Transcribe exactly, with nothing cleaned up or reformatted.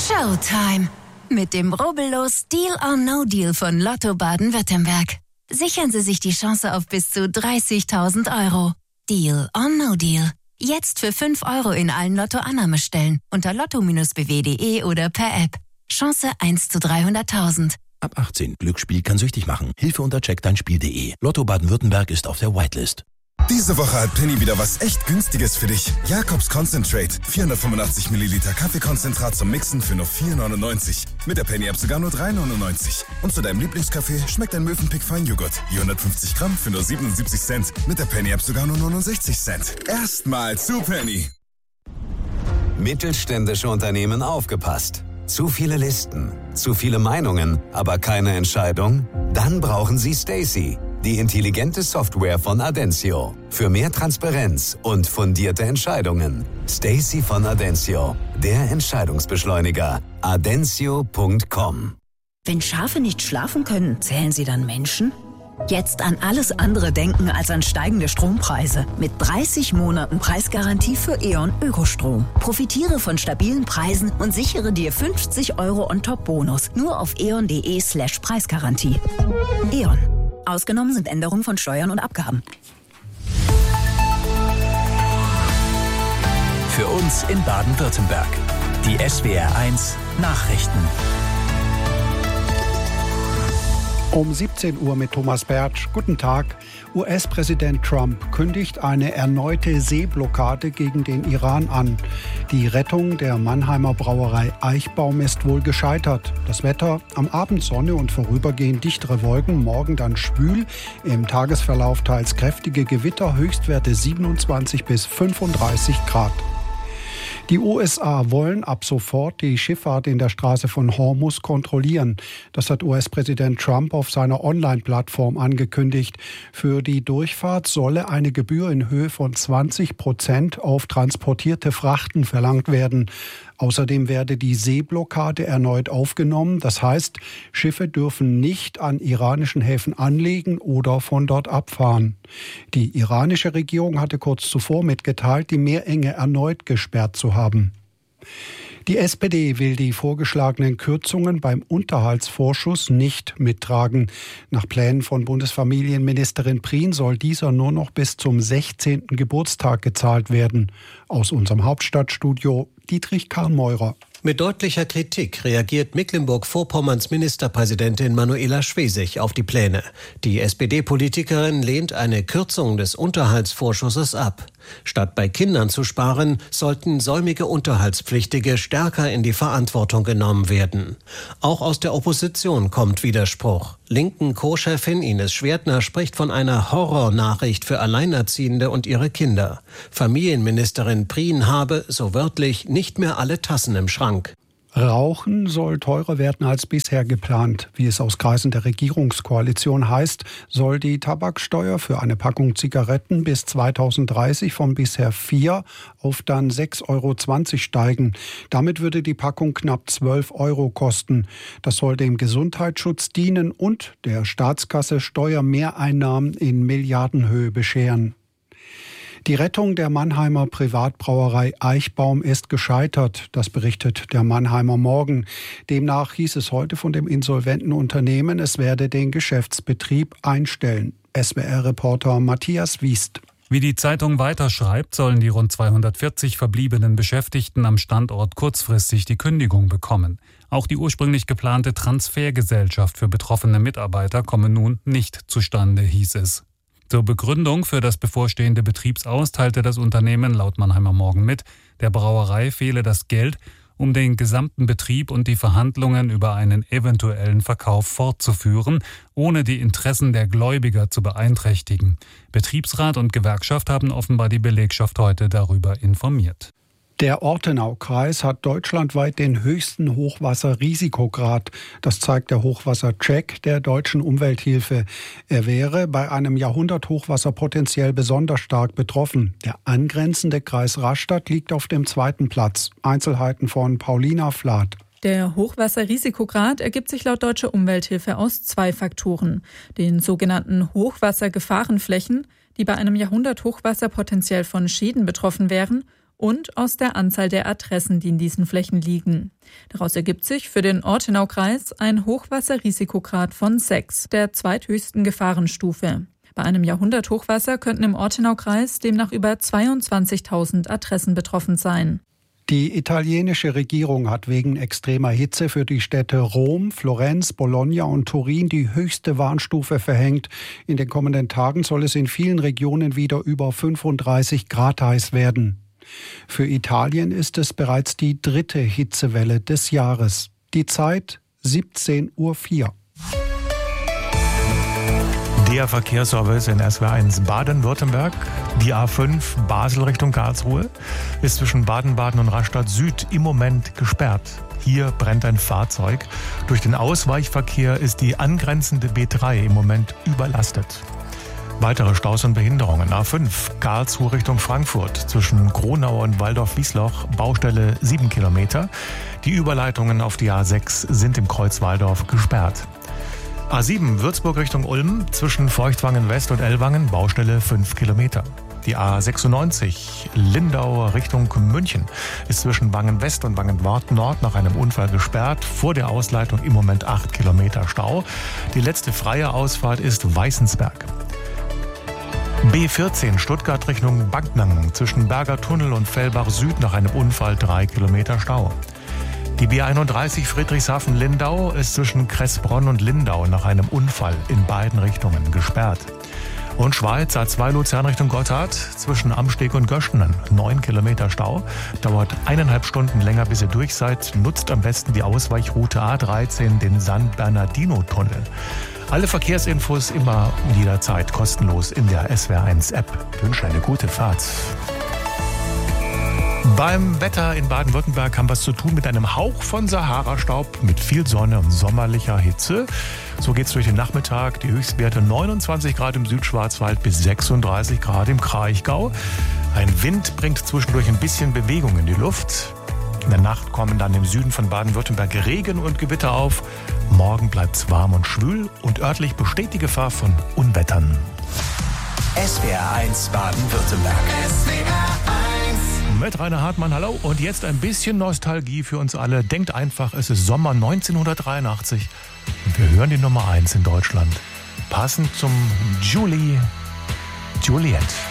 Showtime. Mit dem rubbellos Deal or No Deal von Lotto Baden-Württemberg. Sichern Sie sich die Chance auf bis zu dreißigtausend Euro. Deal or No Deal. Jetzt für fünf Euro in allen Lotto-Annahmestellen unter lotto b w punkt de oder per App. Chance eins zu dreihunderttausend. Ab achtzehn. Glücksspiel kann süchtig machen. Hilfe unter check dein spiel punkt de. Lotto Baden-Württemberg ist auf der Whitelist. Diese Woche hat Penny wieder was echt Günstiges für dich. Jakobs Concentrate. vierhundertfünfundachtzig Milliliter Kaffeekonzentrat zum Mixen für nur vier neunundneunzig. Mit der Penny-App sogar nur drei neunundneunzig. Und zu deinem Lieblingskaffee schmeckt ein Mövenpick Feinjoghurt. hundertfünfzig Gramm für nur siebenundsiebzig Cent. Mit der Penny-App sogar nur neunundsechzig Cent. Erstmal zu Penny. Mittelständische Unternehmen aufgepasst. Zu viele Listen, zu viele Meinungen, aber keine Entscheidung? Dann brauchen Sie Stacey, die intelligente Software von Adencio. Für mehr Transparenz und fundierte Entscheidungen. Stacey von Adencio, der Entscheidungsbeschleuniger. adencio punkt com. Wenn Schafe nicht schlafen können, zählen sie dann Menschen? Jetzt an alles andere denken als an steigende Strompreise. Mit dreißig Monaten Preisgarantie für E.ON Ökostrom. Profitiere von stabilen Preisen und sichere dir fünfzig Euro on-top-Bonus. Nur auf eon.de slash Preisgarantie. E.ON. Ausgenommen sind Änderungen von Steuern und Abgaben. Für uns in Baden-Württemberg. Die S W R eins Nachrichten. Um siebzehn Uhr mit Thomas Bertsch. Guten Tag. U S-Präsident Trump kündigt eine erneute Seeblockade gegen den Iran an. Die Rettung der Mannheimer Brauerei Eichbaum ist wohl gescheitert. Das Wetter: am Abend Sonne und vorübergehend dichtere Wolken, morgen dann schwül, im Tagesverlauf teils kräftige Gewitter, Höchstwerte siebenundzwanzig bis fünfunddreißig Grad. Die U S A wollen ab sofort die Schifffahrt in der Straße von Hormuz kontrollieren. Das hat U S-Präsident Trump auf seiner Online-Plattform angekündigt. Für die Durchfahrt solle eine Gebühr in Höhe von zwanzig Prozent auf transportierte Frachten verlangt werden. Außerdem werde die Seeblockade erneut aufgenommen. Das heißt, Schiffe dürfen nicht an iranischen Häfen anlegen oder von dort abfahren. Die iranische Regierung hatte kurz zuvor mitgeteilt, die Meerenge erneut gesperrt zu haben. Die S P D will die vorgeschlagenen Kürzungen beim Unterhaltsvorschuss nicht mittragen. Nach Plänen von Bundesfamilienministerin Prien soll dieser nur noch bis zum sechzehnten Geburtstag gezahlt werden. Aus unserem Hauptstadtstudio Dietrich Karl-Meurer. Mit deutlicher Kritik reagiert Mecklenburg-Vorpommerns Ministerpräsidentin Manuela Schwesig auf die Pläne. Die S P D-Politikerin lehnt eine Kürzung des Unterhaltsvorschusses ab. Statt bei Kindern zu sparen, sollten säumige Unterhaltspflichtige stärker in die Verantwortung genommen werden. Auch aus der Opposition kommt Widerspruch. Linken Co-Chefin Ines Schwertner spricht von einer Horrornachricht für Alleinerziehende und ihre Kinder. Familienministerin Prien habe, so wörtlich, nicht mehr alle Tassen im Schrank. Rauchen soll teurer werden als bisher geplant. Wie es aus Kreisen der Regierungskoalition heißt, soll die Tabaksteuer für eine Packung Zigaretten bis zweitausenddreißig von bisher vier auf dann sechs Euro zwanzig steigen. Damit würde die Packung knapp zwölf Euro kosten. Das soll dem Gesundheitsschutz dienen und der Staatskasse Steuermehreinnahmen in Milliardenhöhe bescheren. Die Rettung der Mannheimer Privatbrauerei Eichbaum ist gescheitert, das berichtet der Mannheimer Morgen. Demnach hieß es heute von dem insolventen Unternehmen, es werde den Geschäftsbetrieb einstellen. S W R-Reporter Matthias Wiest. Wie die Zeitung weiterschreibt, sollen die rund zweihundertvierzig verbliebenen Beschäftigten am Standort kurzfristig die Kündigung bekommen. Auch die ursprünglich geplante Transfergesellschaft für betroffene Mitarbeiter komme nun nicht zustande, hieß es. Zur Begründung für das bevorstehende Betriebsaus teilte das Unternehmen laut Mannheimer Morgen mit, der Brauerei fehle das Geld, um den gesamten Betrieb und die Verhandlungen über einen eventuellen Verkauf fortzuführen, ohne die Interessen der Gläubiger zu beeinträchtigen. Betriebsrat und Gewerkschaft haben offenbar die Belegschaft heute darüber informiert. Der Ortenaukreis hat deutschlandweit den höchsten Hochwasserrisikograd. Das zeigt der Hochwassercheck der Deutschen Umwelthilfe. Er wäre bei einem Jahrhunderthochwasser potenziell besonders stark betroffen. Der angrenzende Kreis Rastatt liegt auf dem zweiten Platz. Einzelheiten von Paulina Flath. Der Hochwasserrisikograd ergibt sich laut Deutscher Umwelthilfe aus zwei Faktoren. Den sogenannten Hochwassergefahrenflächen, die bei einem Jahrhunderthochwasser potenziell von Schäden betroffen wären, und aus der Anzahl der Adressen, die in diesen Flächen liegen. Daraus ergibt sich für den Ortenaukreis ein Hochwasserrisikograd von sechs, der zweithöchsten Gefahrenstufe. Bei einem Jahrhunderthochwasser könnten im Ortenaukreis demnach über zweiundzwanzigtausend Adressen betroffen sein. Die italienische Regierung hat wegen extremer Hitze für die Städte Rom, Florenz, Bologna und Turin die höchste Warnstufe verhängt. In den kommenden Tagen soll es in vielen Regionen wieder über fünfunddreißig Grad heiß werden. Für Italien ist es bereits die dritte Hitzewelle des Jahres. Die Zeit siebzehn Uhr vier. Der Verkehrsservice in S W R eins Baden-Württemberg. Die A fünf Basel Richtung Karlsruhe ist zwischen Baden-Baden und Rastatt Süd im Moment gesperrt. Hier brennt ein Fahrzeug. Durch den Ausweichverkehr ist die angrenzende B drei im Moment überlastet. Weitere Staus und Behinderungen. A fünf Karlsruhe Richtung Frankfurt zwischen Kronau und Waldorf-Wiesloch, Baustelle sieben Kilometer. Die Überleitungen auf die A sechs sind im Kreuz Walldorf gesperrt. A sieben Würzburg Richtung Ulm zwischen Feuchtwangen West und Ellwangen, Baustelle fünf Kilometer. Die A sechsundneunzig Lindau Richtung München ist zwischen Wangen West und Wangen Nord nach einem Unfall gesperrt. Vor der Ausleitung im Moment acht Kilometer Stau. Die letzte freie Ausfahrt ist Weißensberg. B vierzehn Stuttgart Richtung Banknang zwischen Berger Tunnel und Fellbach Süd nach einem Unfall drei Kilometer Stau. Die B einunddreißig Friedrichshafen-Lindau ist zwischen Kressbronn und Lindau nach einem Unfall in beiden Richtungen gesperrt. Und Schweiz A zwei Luzern Richtung Gotthard zwischen Amsteg und Göschenen neun Kilometer Stau. Dauert eineinhalb Stunden länger, bis ihr durch seid. Nutzt am besten die Ausweichroute A dreizehn, den San Bernardino-Tunnel. Alle Verkehrsinfos immer und jederzeit kostenlos in der S W R eins App. Ich wünsche eine gute Fahrt. Beim Wetter in Baden-Württemberg haben wir es zu tun mit einem Hauch von Sahara-Staub, mit viel Sonne und sommerlicher Hitze. So geht es durch den Nachmittag. Die Höchstwerte neunundzwanzig Grad im Südschwarzwald bis sechsunddreißig Grad im Kraichgau. Ein Wind bringt zwischendurch ein bisschen Bewegung in die Luft. In der Nacht kommen dann im Süden von Baden-Württemberg Regen und Gewitter auf. Morgen bleibt es warm und schwül und örtlich besteht die Gefahr von Unwettern. S W R eins Baden-Württemberg. S W R eins. Mit Rainer Hartmann, hallo. Und jetzt ein bisschen Nostalgie für uns alle. Denkt einfach, es ist Sommer neunzehnhundertdreiundachtzig und wir hören die Nummer eins in Deutschland. Passend zum Julie Juliet.